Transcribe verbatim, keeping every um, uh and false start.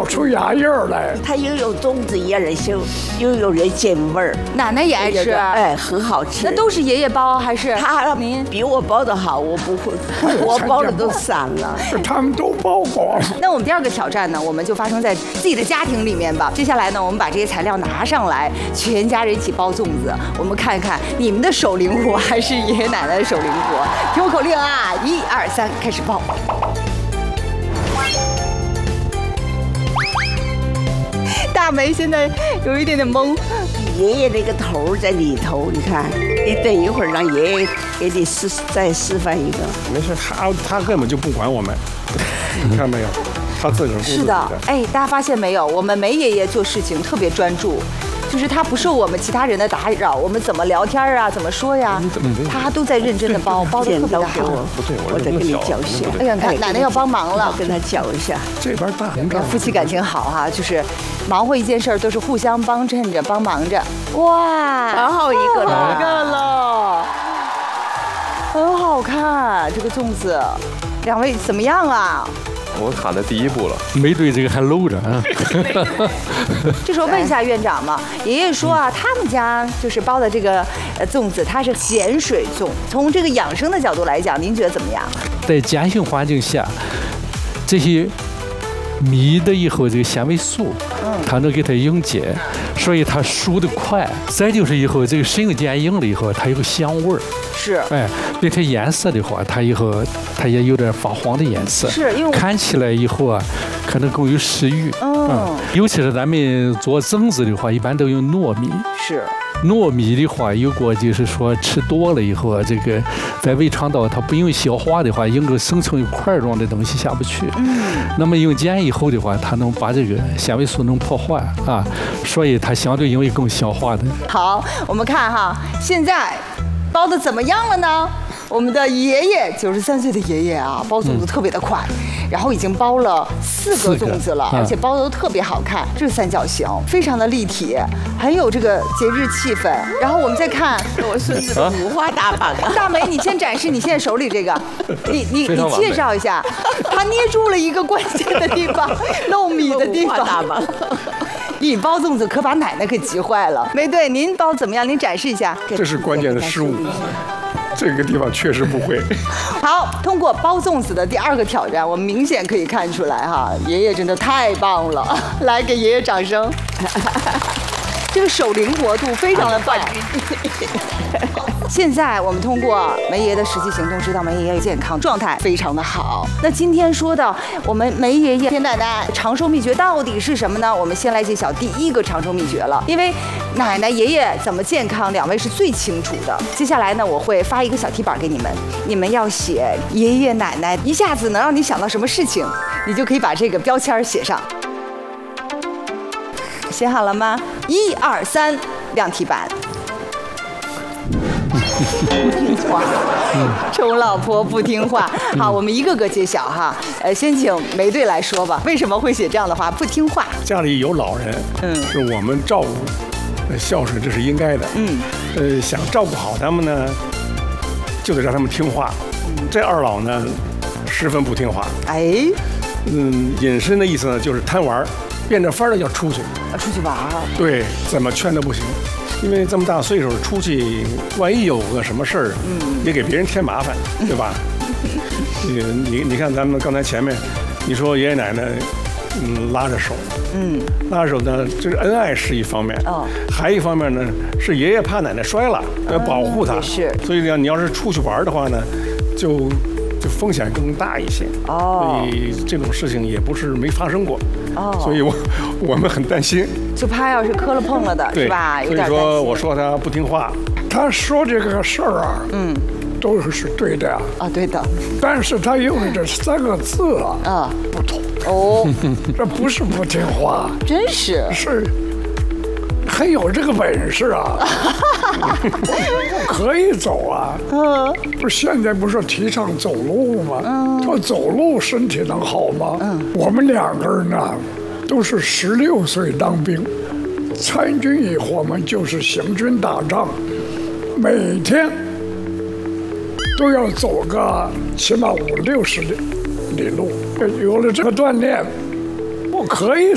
出芽叶来。 它又有粽子也人香，又有人间味儿。 奶奶也爱吃， 哎，很好吃。 那都是爷爷包还是？ 他您比我包的好，我不会，我包的都散了。 他们都包过。 那我们第二个挑战呢，我们就发生在自己的家庭里面吧。接下来呢，我们把这些材料拿上来，全家人一起包粽子。我们看看你们的手灵活还是爷爷奶奶的手灵活。听我口令啊，一二三，开始包。大梅现在有一点点懵。 爷爷那个头在里头，你看，你等一会儿让爷爷给你示再示范一个。 没事，他他根本就不管我们，你看没有？他自个儿是的，哎，大家发现没有？我们梅爷爷做事情特别专注。就是他不受我们其他人的打扰，我们怎么聊天啊，怎么说呀，他都在认真的包，包的特别好。 不对， 我再给你搅一下。 哎呀，看奶奶要帮忙了， 跟他搅一下。 这边大， 夫妻感情好哈，就是忙活一件事儿都是互相帮衬着、帮忙着。哇， 然后一个了， 一个了，很好看这个粽子，两位怎么样啊？ 我卡在第一步了， 没对这个还搂着啊。 这时候问一下院长嘛，爷爷说啊，他们家就是包的这个呃粽子，它是咸水粽。从这个养生的角度来讲，您觉得怎么样？ 在家庭环境下，这些米的以后这个纤维素，它能给它溶解，所以它熟得快。再就是以后这个食用碱硬了以后，它有个香味儿。 是， 哎，并且颜色的话，它以后它也有点发黄的颜色， 是因为看起来以后啊，可能更有食欲。嗯，尤其是咱们做粽子的话，一般都用糯米。 是。 糯米的话，如果就是说吃多了以后啊，这个在胃肠道它不用消化的话，应该生成一块状的东西下不去。嗯。那么用碱以后的话，它能把这个纤维素能破坏啊，所以它相对容易更消化的。 好，我们看哈，现在包的怎么样了呢？我们的爷爷，九十三岁的爷爷啊，包粽子特别的快，然后已经包了四个粽子了，而且包的都特别好看，这是三角形，非常的立体，很有这个节日气氛。然后我们再看我孙子的五花大绑啊， 大梅，你先展示你现在手里这个，你你你介绍一下，他捏住了一个关键的地方，漏米的地方。 大绑。 你包粽子可把奶奶给急坏了。梅队，您包怎么样？您展示一下。 这是关键的失误。这个地方确实不会。 好，通过包粽子的第二个挑战，我们明显可以看出来哈，爷爷真的太棒了，来给爷爷掌声。这个手灵活度非常的棒。现在我们通过梅爷的实际行动，知道梅爷爷健康状态非常的好。那今天说到我们梅爷爷、田奶奶长寿秘诀到底是什么呢？我们先来揭晓第一个长寿秘诀了。因为奶奶、爷爷怎么健康，两位是最清楚的。接下来呢，我会发一个小题板给你们，你们要写爷爷奶奶，一下子能让你想到什么事情，你就可以把这个标签写上。写好了吗？一二三，亮题板。不听话，宠老婆不听话。好，我们一个个揭晓哈。呃，先请梅队来说吧，为什么会写这样的话？不听话。 家里有老人，嗯，是我们照顾、孝顺，这是应该的。嗯，呃，想照顾好他们呢，就得让他们听话。这二老呢，十分不听话。哎，嗯，隐身的意思呢，就是贪玩，变着法儿的要出去。 出去玩。对， 怎么劝都不行。因为这么大岁数出去，万一有个什么事儿，嗯，也给别人添麻烦，对吧？你你你看咱们刚才前面，你说爷爷奶奶，嗯，拉着手，嗯，拉着手呢，这是恩爱是一方面，哦，还一方面呢是爷爷怕奶奶摔了，要保护她，是，所以呢，你要是出去玩的话呢，就就风险更大一些，哦，所以这种事情也不是没发生过，哦，所以我我们很担心。 就怕要是磕了碰了的，是吧？有点担心。 所以说，我说他不听话， 他说这个事儿啊，嗯，都是对的呀。 啊，对的。 但是他用的这三个字啊，啊，不同。哦，这不是不听话， 真是是很有这个本事啊，可以走啊。嗯，不是现在不是提倡走路吗？嗯，说走路身体能好吗？嗯，我们两个人呢。都是十六岁当兵，参军以后我们就是行军打仗，每天都要走个起码五六十里里路。有了这个锻炼，我可以